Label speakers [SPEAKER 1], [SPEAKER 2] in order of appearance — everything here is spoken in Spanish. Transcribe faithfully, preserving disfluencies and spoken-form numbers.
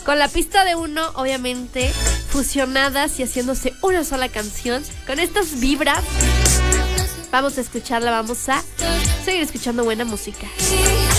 [SPEAKER 1] con la pista de uno, obviamente, fusionadas y haciéndose una sola canción. Con estas vibras, vamos a escucharla, vamos a seguir escuchando buena música.